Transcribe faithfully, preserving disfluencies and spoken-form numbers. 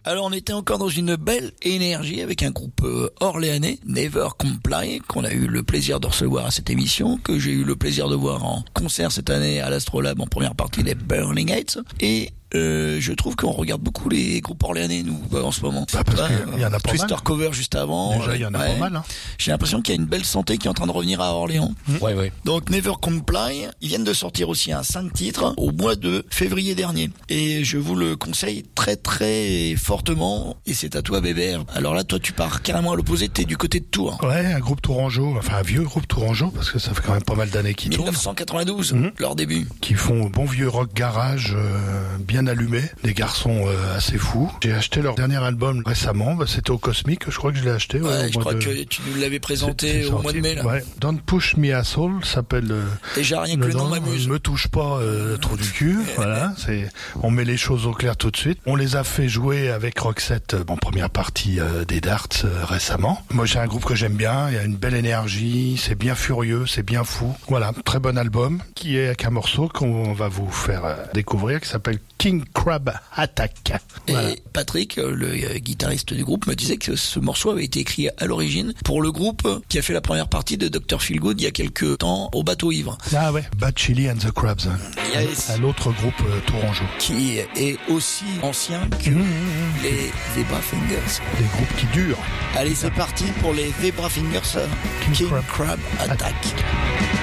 Alors on était encore dans une belle énergie avec un groupe euh, orléanais, Never Comply, qu'on a eu le plaisir de recevoir à cette émission, que j'ai eu le plaisir de voir en concert cette année à l'Astrolabe en première partie des Burning Heights. Et Euh, je trouve qu'on regarde beaucoup les groupes orléanais, nous, en ce moment. Bah parce ouais, qu'il y en a pas Twister mal. Cover juste avant. Déjà, il y en a ouais. pas mal. Hein. J'ai l'impression qu'il y a une belle santé qui est en train de revenir à Orléans. Mmh. Ouais, ouais. Donc, Never Comply, ils viennent de sortir aussi un cinq titres au mois de février dernier. Et je vous le conseille très, très fortement. Et c'est à toi, Bébert. Alors là, toi, tu pars carrément à l'opposé, t'es du côté de Tours. Ouais, un groupe tourangeau, enfin un vieux groupe tourangeau, parce que ça fait quand même pas mal d'années qu'ils tournent. dix-neuf cent quatre-vingt-douze, Mmh. leur début. Qui font bon vieux rock garage, euh, bien allumé. Des garçons euh, assez fous. J'ai acheté leur dernier album récemment, bah, c'était au Cosmic, je crois que je l'ai acheté. Ouais, ouais, je crois de... que tu nous l'avais présenté c'est, c'est au mois de mai. Là. Ouais. Don't Push Me Asshole s'appelle. Euh, Déjà rien que le nom m'amuse. Me touche pas euh, trop du cul. Voilà, c'est. On met les choses au clair tout de suite. On les a fait jouer avec Roxette euh, en première partie euh, des Darts euh, récemment. Moi, j'ai un groupe que j'aime bien. Il y a une belle énergie. C'est bien furieux, c'est bien fou. Voilà, très bon album qui est avec un morceau qu'on va vous faire euh, découvrir qui s'appelle King Crab Attack. Voilà. Et Patrick, le euh, guitariste du groupe, me disait que ce morceau avait été écrit à l'origine pour le groupe qui a fait la première partie de docteur Feelgood il y a quelques temps au Bateau Ivre. Ah ouais, Bad Chili and the Crabs. Yes. Un autre groupe euh, tourangeau. Qui est aussi ancien que mmh, mmh. les Zebra Fingers. Des groupes qui durent. Allez, c'est parti pour les Zebra Fingers. King, King Crab, Crab Attack. Attack.